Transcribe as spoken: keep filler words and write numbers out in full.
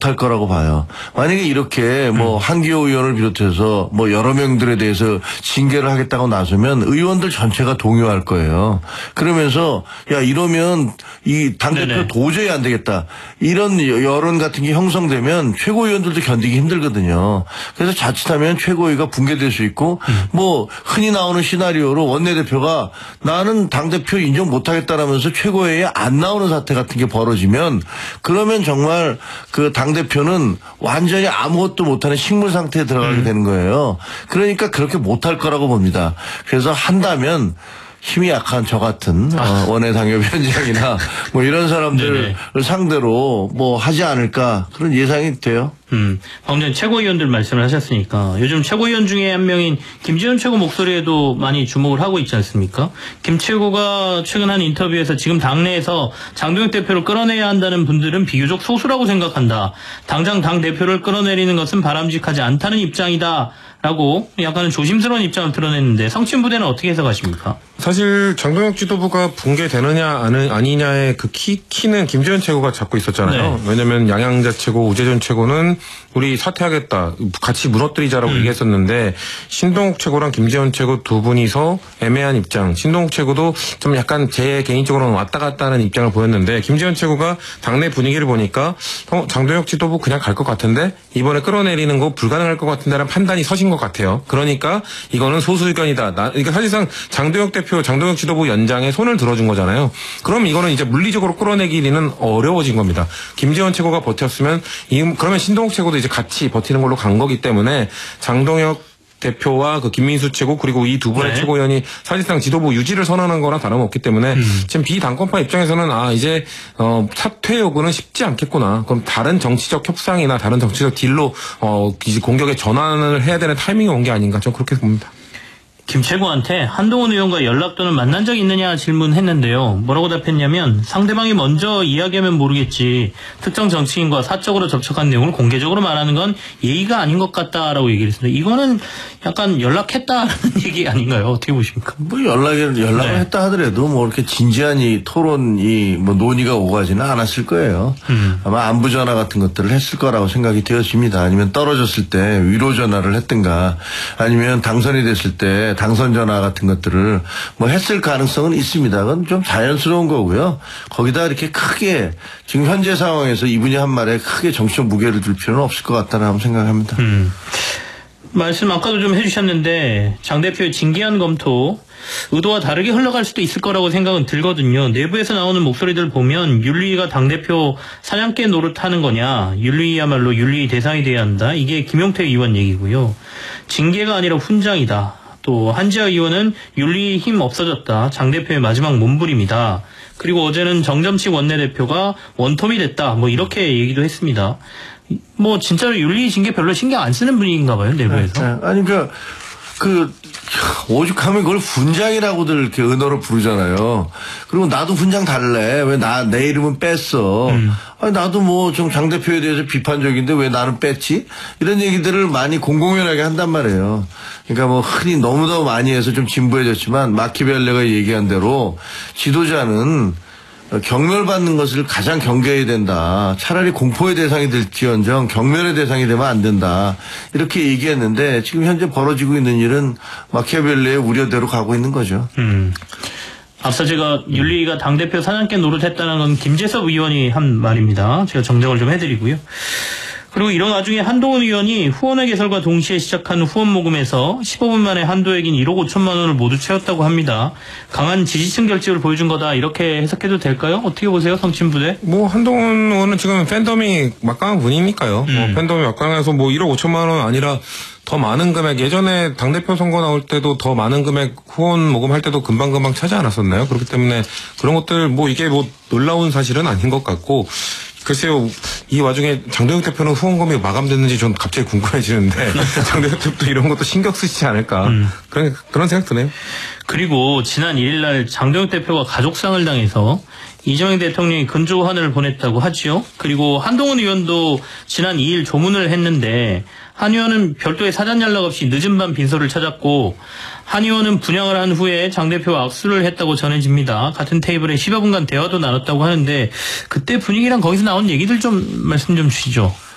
못할 거라고 봐요. 만약에 이렇게 뭐 한기호 의원을 비롯해서 뭐 여러 명들에 대해서 징계를 하겠다고 나서면 의원들 전체가 동요할 거예요. 그러면서 야 이러면 이 당대표 네네. 도저히 안 되겠다. 이런 여론 같은 게 형성되면 최고위원들도 견디기 힘들거든요. 그래서 자칫하면 최고위가 붕괴될 수 있고 음. 뭐 흔히 나오는 시나리오로 원내대표가 나는 당대표 인정 못하겠다라면서 최고위에 안 나오는 사태 같은 게 벌어지면 그러면 정말 그 당대표는 완전히 아무것도 못하는 식물 상태에 들어가게 음. 되는 거예요. 그러니까 그렇게 못할 거라고 봅니다. 그래서 한다면 힘이 약한 저 같은 어, 원외 당협위원장이나 뭐 이런 사람들을 네네. 상대로 뭐 하지 않을까 그런 예상이 돼요. 음, 방금 전에 최고위원들 말씀을 하셨으니까 요즘 최고위원 중에 한 명인 김재원 최고 목소리에도 많이 주목을 하고 있지 않습니까? 김 최고가 최근 한 인터뷰에서 지금 당내에서 장동혁 대표를 끌어내야 한다는 분들은 비교적 소수라고 생각한다. 당장 당 대표를 끌어내리는 것은 바람직하지 않다는 입장이다. 라고 약간은 조심스러운 입장을 드러냈는데 성친 부대는 어떻게 해석하십니까? 사실 장동혁 지도부가 붕괴되느냐 아니냐의 그 키, 키는 김재원 최고가 잡고 있었잖아요. 네. 왜냐하면 양양자 최고, 우재전 최고는 우리 사퇴하겠다, 같이 무너뜨리자라고 음. 얘기했었는데 신동욱 최고랑 김재원 최고 두 분이서 애매한 입장. 신동욱 최고도 좀 약간 제 개인적으로는 왔다 갔다 하는 입장을 보였는데 김재원 최고가 당내 분위기를 보니까 어, 장동혁 지도부 그냥 갈 것 같은데 이번에 끌어내리는 거 불가능할 것 같은데라는 판단이 서신 것 같아요. 그러니까 이거는 소수 의견이다. 나, 그러니까 사실상 장동혁 대표, 장동혁 지도부 연장에 손을 들어준 거잖아요. 그럼 이거는 이제 물리적으로 끌어내기는 어려워진 겁니다. 김재원 최고가 버텼으면 이, 그러면 신동욱 최고도 이제 같이 버티는 걸로 간 거기 때문에 장동혁 대표와 그 김민수 최고 그리고 이 두 분의 네. 최고위원이 사실상 지도부 유지를 선언한 거랑 다름없기 때문에 음. 지금 비당권파 입장에서는 아 이제 어 사퇴 요구는 쉽지 않겠구나. 그럼 다른 정치적 협상이나 다른 정치적 딜로 어 이제 공격의 전환을 해야 되는 타이밍이 온 게 아닌가 저는 그렇게 봅니다. 김 최고한테 한동훈 의원과 연락 또는 만난 적 있느냐 질문했는데요. 뭐라고 답했냐면 상대방이 먼저 이야기하면 모르겠지. 특정 정치인과 사적으로 접촉한 내용을 공개적으로 말하는 건 예의가 아닌 것 같다라고 얘기를 했습니다. 이거는 약간 연락했다라는 얘기 아닌가요? 어떻게 보십니까? 뭐 연락을 연락을 네. 했다 하더라도 뭐 이렇게 진지한 이 토론이 뭐 논의가 오가지는 않았을 거예요. 음. 아마 안부 전화 같은 것들을 했을 거라고 생각이 되어집니다. 아니면 떨어졌을 때 위로 전화를 했든가 아니면 당선이 됐을 때 당선 전화 같은 것들을 뭐 했을 가능성은 있습니다. 그건 좀 자연스러운 거고요. 거기다 이렇게 크게 지금 현재 상황에서 이분이 한 말에 크게 정치적 무게를 둘 필요는 없을 것 같다는 생각합니다. 음. 말씀 아까도 좀 해주셨는데 장 대표의 진기한 검토 의도와 다르게 흘러갈 수도 있을 거라고 생각은 들거든요. 내부에서 나오는 목소리들 보면 윤리위가 당대표 사냥개 노릇하는 거냐, 윤리위야말로 윤리위 대상이 돼야 한다. 이게 김용태 의원 얘기고요. 징계가 아니라 훈장이다. 또 한지아 의원은 윤리위 힘 없어졌다. 장 대표의 마지막 몸부림이다. 그리고 어제는 정점식 원내대표가 원톱이 됐다. 뭐 이렇게 얘기도 했습니다. 뭐 진짜로 윤리 징계 별로 신경 안 쓰는 분위기인가 봐요, 내부에서. 네, 네. 아니 그러니까 그 오죽하면 그걸 훈장이라고들 이렇게 은어로 부르잖아요. 그리고 나도 훈장 달래. 왜 나 내 이름은 뺐어. 음. 아니 나도 뭐 좀 장 대표에 대해서 비판적인데 왜 나는 뺐지? 이런 얘기들을 많이 공공연하게 한단 말이에요. 그러니까 뭐 흔히 너무너무 많이 해서 좀 진부해졌지만 마키벨레가 얘기한 대로 지도자는 경멸받는 것을 가장 경계해야 된다. 차라리 공포의 대상이 될지언정 경멸의 대상이 되면 안 된다. 이렇게 얘기했는데 지금 현재 벌어지고 있는 일은 마키아벨리의 우려대로 가고 있는 거죠. 음. 앞서 제가 윤리위가 당대표 사냥개 노릇했다는 건 김재섭 의원이 한 말입니다. 제가 정정을 좀 해드리고요. 그리고 이런 와중에 한동훈 의원이 후원회 개설과 동시에 시작한 후원 모금에서 십오 분 만에 한도액인 일억 오천만 원을 모두 채웠다고 합니다. 강한 지지층 결집을 보여준 거다 이렇게 해석해도 될까요? 어떻게 보세요, 성친부대? 뭐 한동훈 의원은 지금 팬덤이 막강한 분이니까요. 음. 뭐 팬덤이 막강해서 뭐 일억 오천만 원 아니라 더 많은 금액, 예전에 당대표 선거 나올 때도 더 많은 금액 후원 모금할 때도 금방금방 차지 않았었나요? 그렇기 때문에 그런 것들 뭐 이게 뭐 놀라운 사실은 아닌 것 같고 글쎄요, 이 와중에 장동혁 대표는 후원금이 마감됐는지 전 갑자기 궁금해지는데 장동혁 대표도 이런 것도 신경 쓰시지 않을까 음. 그런 그런 생각 드네요. 그리고 지난 일 일 날 장동혁 대표가 가족상을 당해서 이정희 대통령이 근조환을 보냈다고 하지요. 그리고 한동훈 의원도 지난 이 일 조문을 했는데 한 의원은 별도의 사전 연락 없이 늦은 밤 빈소를 찾았고 한 의원은 분양을 한 후에 장 대표와 악수를 했다고 전해집니다. 같은 테이블에 십여 분간 대화도 나눴다고 하는데 그때 분위기랑 거기서 나온 얘기들 좀 말씀 좀 주시죠.